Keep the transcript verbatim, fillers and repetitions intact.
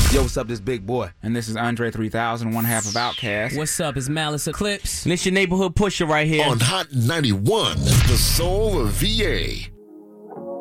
Yo, what's up, this big boy? And this is Andre three thousand, one half of Outkast. What's up, it's Malice Eclipse. And it's your neighborhood pusher right here. On Hot ninety-one, the soul of V A.